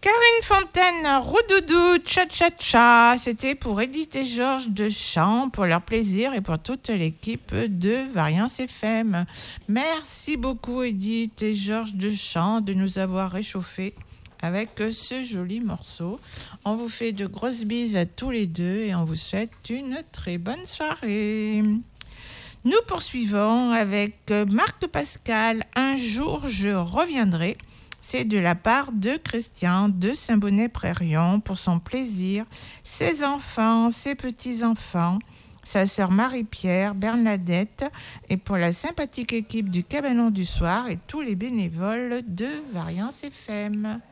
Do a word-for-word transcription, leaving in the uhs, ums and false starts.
Karine Fontaine, Roudoudou, Tcha-Tcha-Tcha, c'était pour Edith et Georges de Champs, pour leur plaisir et pour toute l'équipe de Variance F M. Merci beaucoup Edith et Georges de Champs de nous avoir réchauffés avec ce joli morceau. On vous fait de grosses bises à tous les deux et on vous souhaite une très bonne soirée. Nous poursuivons avec Marc de Pascal, Un jour je reviendrai. C'est de la part de Christian de Saint-Bonnet-Prérion pour son plaisir, ses enfants, ses petits-enfants, sa sœur Marie-Pierre, Bernadette et pour la sympathique équipe du Cabanon du Soir et tous les bénévoles de Variance F M.